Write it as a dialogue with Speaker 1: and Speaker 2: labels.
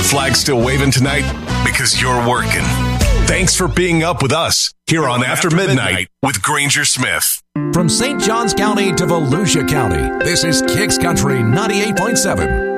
Speaker 1: the flag still waving tonight? Because you're working. Thanks for being up with us here on After Midnight with Granger Smith.
Speaker 2: From St. Johns County to Volusia County, this is Kicks Country 98.7.